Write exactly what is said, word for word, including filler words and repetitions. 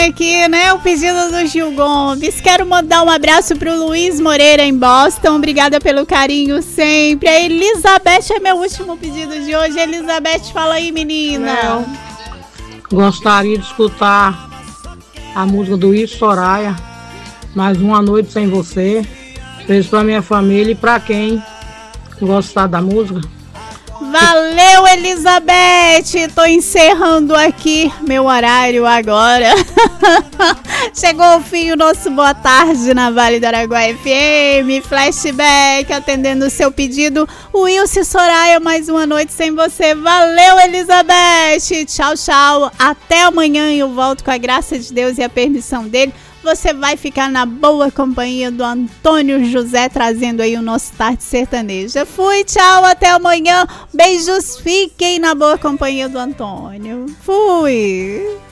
aqui, né, o pedido do Gil Gomes. Quero mandar um abraço pro Luiz Moreira em Boston. Obrigada pelo carinho sempre. A Elizabeth é meu último pedido de hoje. Elizabeth, fala aí, menina. Eu gostaria de escutar a música do Isso Soraya, Mais Uma Noite Sem Você. Fez pra minha família e pra quem gostar da música. Valeu, Elizabeth! Tô encerrando aqui meu horário agora. Chegou o fim o nosso Boa Tarde na Vale do Araguaia F M. Flashback, atendendo o seu pedido. O Wilson Soraya, Mais Uma Noite Sem Você. Valeu, Elizabeth! Tchau, tchau. Até amanhã eu volto com a graça de Deus e a permissão dele. Você vai ficar na boa companhia do Antônio José, trazendo aí o nosso Tarde Sertaneja. Fui, tchau, até amanhã. Beijos, fiquem na boa companhia do Antônio. Fui!